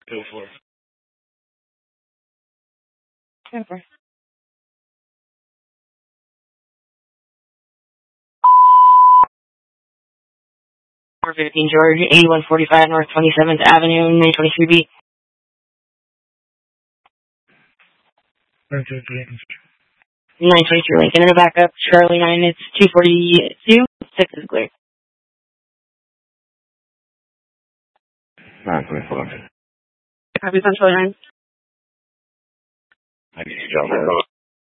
Go for it. Go for it. 415 George, 8145 North 27th Avenue, 923B. 923 Lincoln in a backup. Charlie 9, it's 242. 6 is clear. 924. Copy, Central 9. I need to jump.